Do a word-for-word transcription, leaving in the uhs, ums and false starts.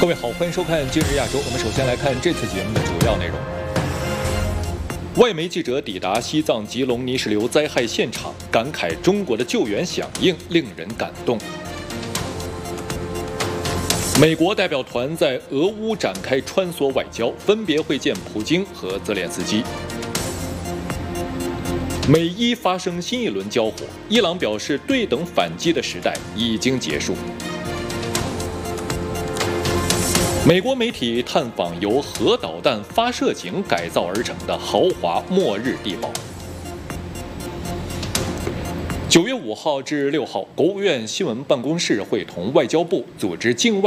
各位好，欢迎收看《今日亚洲》。我们首先来看这次节目的主要内容。外媒记者抵达西藏吉隆泥石流灾害现场，感慨中国的救援响应令人感动。美国代表团在俄乌展开穿梭外交，分别会见普京和泽连斯基。美伊发生新一轮交火，伊朗表示对等反击的时代已经结束。美国媒体探访由核导弹发射井改造而成的豪华末日地堡。九月五号至六号，国务院新闻办公室会同外交部组织境外